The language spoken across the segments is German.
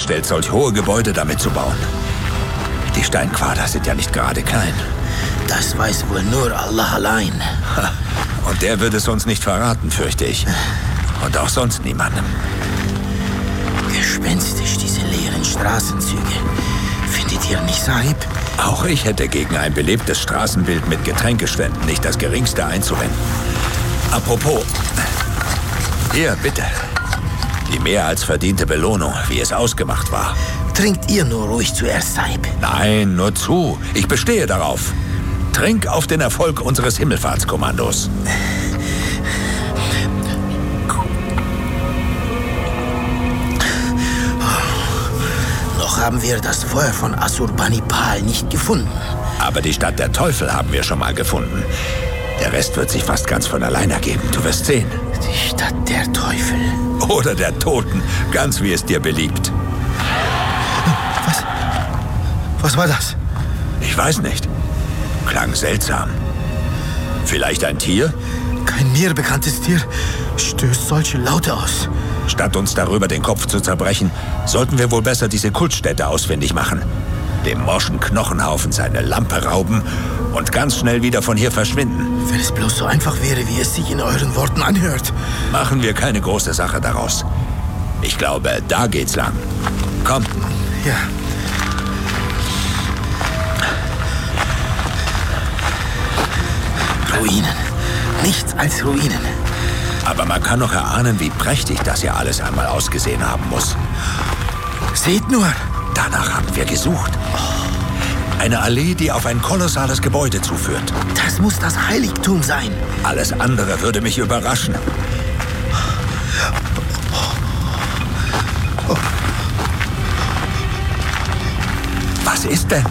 angestellt, solch hohe Gebäude damit zu bauen? Die Steinquader sind ja nicht gerade klein. Das weiß wohl nur Allah allein. Und der wird es uns nicht verraten, fürchte ich. Und auch sonst niemandem. Gespenstisch, diese leeren Straßenzüge. Findet ihr nicht, Sahib? Auch ich hätte gegen ein belebtes Straßenbild mit Getränkeständen nicht das Geringste einzuwenden. Apropos, hier, bitte. Die mehr als verdiente Belohnung, wie es ausgemacht war. Trinkt ihr nur ruhig zuerst, Sahib. Nein, nur zu. Ich bestehe darauf. Trink auf den Erfolg unseres Himmelfahrtskommandos. Noch haben wir das Feuer von Assurbanipal nicht gefunden. Aber die Stadt der Teufel haben wir schon mal gefunden. Der Rest wird sich fast ganz von allein ergeben. Du wirst sehen. Die Stadt der Teufel. Oder der Toten, ganz wie es dir beliebt. Was war das? Ich weiß nicht. Klang seltsam. Vielleicht ein Tier? Kein mir bekanntes Tier stößt solche Laute aus. Statt uns darüber den Kopf zu zerbrechen, sollten wir wohl besser diese Kultstätte ausfindig machen. Dem morschen Knochenhaufen seine Lampe rauben und ganz schnell wieder von hier verschwinden. Wenn es bloß so einfach wäre, wie es sich in euren Worten anhört. Machen wir keine große Sache daraus. Ich glaube, da geht's lang. Komm. Ja. Ruinen. Nichts als Ruinen. Aber man kann noch erahnen, wie prächtig das hier alles einmal ausgesehen haben muss. Seht nur. Danach haben wir gesucht. Eine Allee, die auf ein kolossales Gebäude zuführt. Das muss das Heiligtum sein. Alles andere würde mich überraschen. Was ist denn?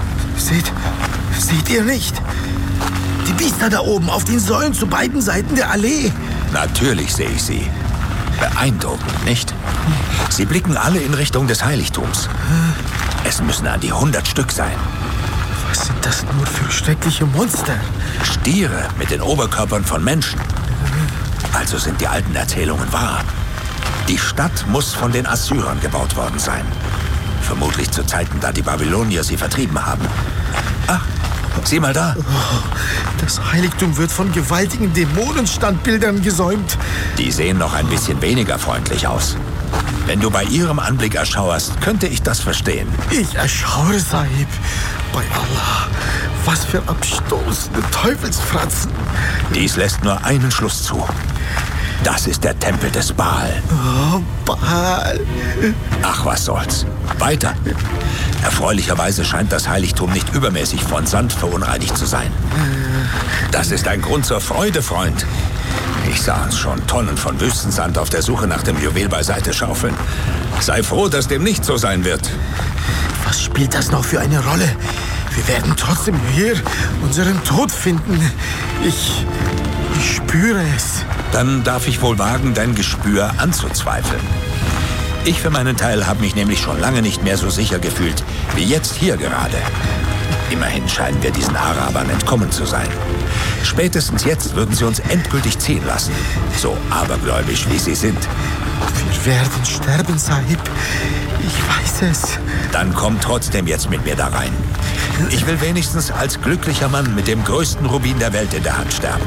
Seht ihr nicht? Die Biester da oben auf den Säulen zu beiden Seiten der Allee. Natürlich sehe ich sie. Beeindruckend, nicht? Sie blicken alle in Richtung des Heiligtums. Es müssen an die 100 Stück sein. Was sind das nur für schreckliche Monster? Stiere mit den Oberkörpern von Menschen. Also sind die alten Erzählungen wahr. Die Stadt muss von den Assyrern gebaut worden sein. Vermutlich zu Zeiten, da die Babylonier sie vertrieben haben. Ach, sieh mal da. Das Heiligtum wird von gewaltigen Dämonenstandbildern gesäumt. Die sehen noch ein bisschen weniger freundlich aus. Wenn du bei ihrem Anblick erschauerst, könnte ich das verstehen. Ich erschaue, Sahib. Bei Allah. Was für abstoßende Teufelsfratzen. Dies lässt nur einen Schluss zu. Das ist der Tempel des Baal. Oh, Baal. Ach, was soll's. Weiter. Erfreulicherweise scheint das Heiligtum nicht übermäßig von Sand verunreinigt zu sein. Das ist ein Grund zur Freude, Freund. Ich sah uns schon Tonnen von Wüstensand auf der Suche nach dem Juwel beiseite schaufeln. Sei froh, dass dem nicht so sein wird. Was spielt das noch für eine Rolle? Wir werden trotzdem hier unseren Tod finden. Ich spüre es. Dann darf ich wohl wagen, dein Gespür anzuzweifeln. Ich für meinen Teil habe mich nämlich schon lange nicht mehr so sicher gefühlt, wie jetzt hier gerade. Immerhin scheinen wir diesen Arabern entkommen zu sein. Spätestens jetzt würden sie uns endgültig ziehen lassen. So abergläubisch, wie sie sind. Wir werden sterben, Sahib. Ich weiß es. Dann komm trotzdem jetzt mit mir da rein. Ich will wenigstens als glücklicher Mann mit dem größten Rubin der Welt in der Hand sterben.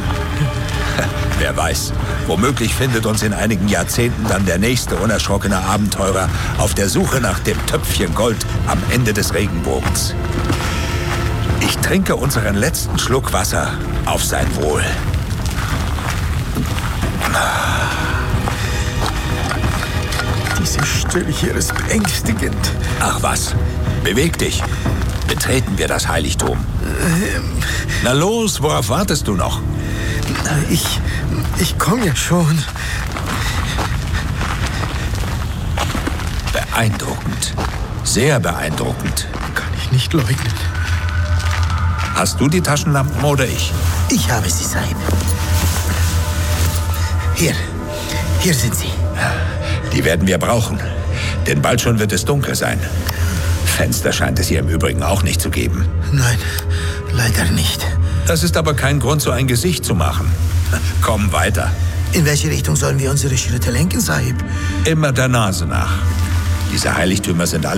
Wer weiß, womöglich findet uns in einigen Jahrzehnten dann der nächste unerschrockene Abenteurer auf der Suche nach dem Töpfchen Gold am Ende des Regenbogens. Ich trinke unseren letzten Schluck Wasser auf sein Wohl. Diese Stille hier ist beängstigend. Ach was, beweg dich. Betreten wir das Heiligtum. Na los, worauf wartest du noch? Ich komme ja schon. Beeindruckend. Sehr beeindruckend. Kann ich nicht leugnen. Hast du die Taschenlampen oder ich? Ich habe sie, Sahib. Hier sind sie. Die werden wir brauchen, denn bald schon wird es dunkel sein. Fenster scheint es hier im Übrigen auch nicht zu geben. Nein, leider nicht. Das ist aber kein Grund, so ein Gesicht zu machen. Komm weiter. In welche Richtung sollen wir unsere Schritte lenken, Sahib? Immer der Nase nach. Diese Heiligtümer sind alle